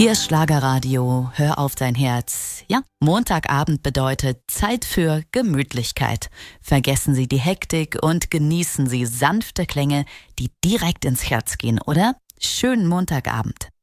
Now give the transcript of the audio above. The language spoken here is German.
Hier ist Schlagerradio, hör auf dein Herz. Ja, Montagabend bedeutet Zeit für Gemütlichkeit. Vergessen Sie die Hektik und genießen Sie sanfte Klänge, die direkt ins Herz gehen, oder? Schönen Montagabend.